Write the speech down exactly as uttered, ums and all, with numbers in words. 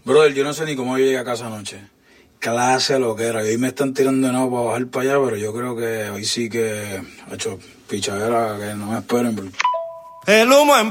Brother, yo no sé ni cómo yo llegué a casa anoche. Clase lo que era. Y hoy me están tirando de nuevo para bajar para allá, pero yo creo que hoy sí que ha hecho pichadera, que no me esperen. Bro. El humo en